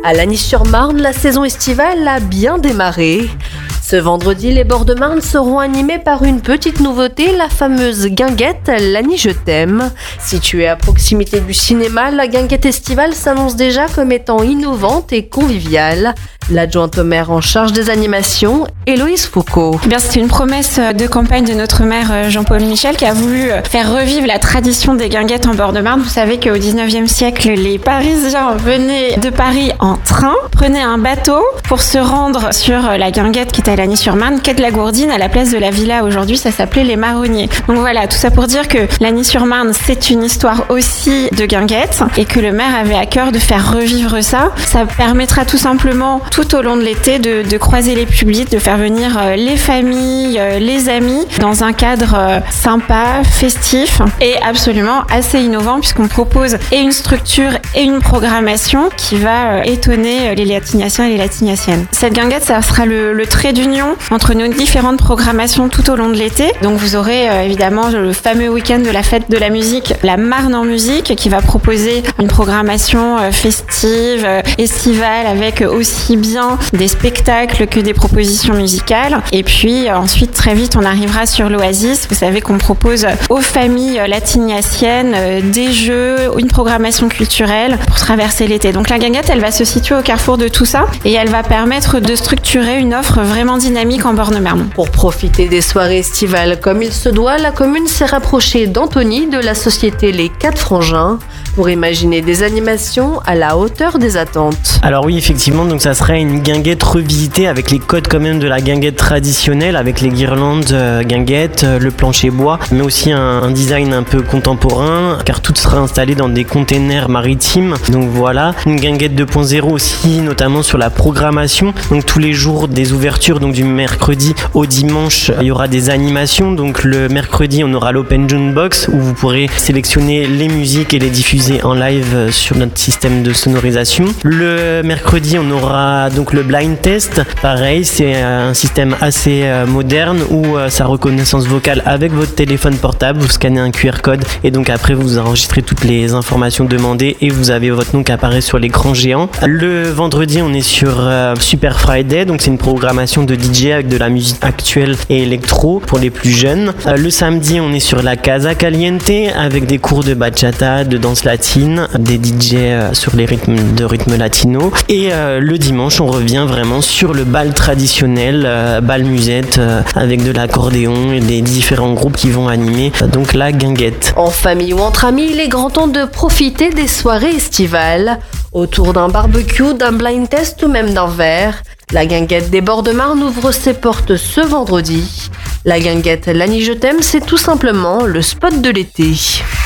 À Lagny-sur-Marne, la saison estivale a bien démarré. Ce vendredi, les bords de Marne seront animés par une petite nouveauté, la fameuse guinguette Lagny Je t'aime. Située à proximité du cinéma, la guinguette estivale s'annonce déjà comme étant innovante et conviviale. L'adjointe au maire en charge des animations, Héloïse Foucault. C'est une promesse de campagne de notre maire Jean-Paul Michel qui a voulu faire revivre la tradition des guinguettes en bord de Marne. Vous savez qu'au 19e siècle, les Parisiens venaient de Paris en train, prenaient un bateau pour se rendre sur la guinguette qui est à Lagny-sur-Marne, quai de la Gourdine, à la place de la Villa. Aujourd'hui, ça s'appelait les Marronniers. Donc voilà, tout ça pour dire que Lagny-sur-Marne, c'est une histoire aussi de guinguettes et que le maire avait à cœur de faire revivre ça. Ça permettra tout simplement, tout au long de l'été, de croiser les publics, de faire venir les familles, les amis, dans un cadre sympa, festif et absolument assez innovant puisqu'on propose et une structure et une programmation qui va étonner les Latignasiens et les Latignasiennes. Cette guinguette, ça sera le trait d'union entre nos différentes programmations tout au long de l'été. Donc vous aurez évidemment le fameux week-end de la fête de la musique, la Marne en musique, qui va proposer une programmation festive, estivale, avec aussi bien des spectacles que des propositions musicales. Et puis ensuite, très vite, on arrivera sur l'Oasis. Vous savez qu'on propose aux familles latignasiennes des jeux, une programmation culturelle pour traverser l'été. Donc la guinguette, elle va se situer au carrefour de tout ça et elle va permettre de structurer une offre vraiment dynamique en bord de Marne. Pour profiter des soirées estivales comme il se doit, la commune s'est rapprochée d'Anthony de la société Les 4 Frangins pour imaginer des animations à la hauteur des attentes. Alors oui, effectivement, donc ça serait une guinguette revisitée avec les codes quand même de la guinguette traditionnelle, avec les guirlandes guinguettes, le plancher bois, mais aussi un design un peu contemporain, car tout sera installé dans des containers maritimes. Donc voilà, une guinguette 2.0 aussi, notamment sur la programmation. Donc tous les jours des ouvertures, donc du mercredi au dimanche, il y aura des animations. Donc le mercredi, on aura l'Open Jukebox où vous pourrez sélectionner les musiques et les diffuser en live sur notre système de sonorisation. Le mercredi, on aura donc le blind test. Pareil, c'est un système assez moderne où sa reconnaissance vocale avec votre téléphone portable, vous scannez un QR code et donc après vous enregistrez toutes les informations demandées et vous avez votre nom qui apparaît sur l'écran géant. Le vendredi, on est sur Super Friday, donc c'est une programmation de DJ avec de la musique actuelle et électro pour les plus jeunes. Le samedi, on est sur la Casa Caliente avec des cours de bachata, de danse latine, des DJ sur les rythmes latinos. Et le dimanche, on revient vraiment sur le bal traditionnel, bal musette, avec de l'accordéon et des différents groupes qui vont animer donc la guinguette. En famille ou entre amis, il est grand temps de profiter des soirées estivales. Autour d'un barbecue, d'un blind test ou même d'un verre, la guinguette des bords de Marne ouvre ses portes ce vendredi. La guinguette Lagny Je t'aime, c'est tout simplement le spot de l'été.